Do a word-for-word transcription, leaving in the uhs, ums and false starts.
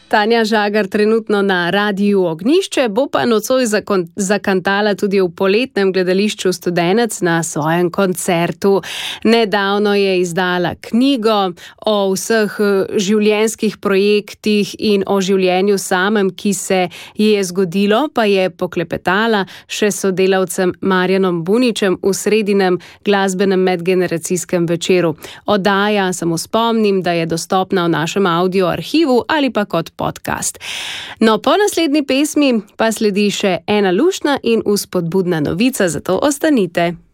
Tanja Žagar trenutno na Radiu Ognjišče, bo pa nocoj zakantala tudi v poletnem gledališču Studenec na svojem koncertu. Nedavno je izdala knjigo o vseh življenjskih projektih in o življenju samem, ki se ji je zgodilo, pa je poklepetala še s sodelavcem Marjanom Buničem v sredinem glasbenem medgeneracijskem večeru. Oddaja, samo spomnim, da je dostopna v našem audio arhivu ali pa kot podcast. No, po naslednji pesmi pa sledi še ena luštna in vzpodbudna novica, zato ostanite.